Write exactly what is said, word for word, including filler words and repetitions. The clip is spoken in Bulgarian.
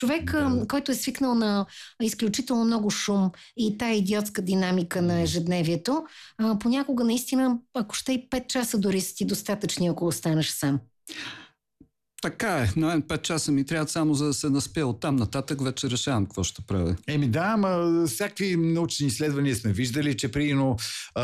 Човек, да. който е свикнал на изключително много шум и тая идиотска динамика на ежедневието, понякога наистина, ако ще и пет часа дори са ти достатъчни, ако останеш сам. Така е. На мен пет часа ми трябва само за да се наспя. Оттам нататък вече решавам какво ще правя. Еми да, ама всякакви научни изследвания сме виждали, че прино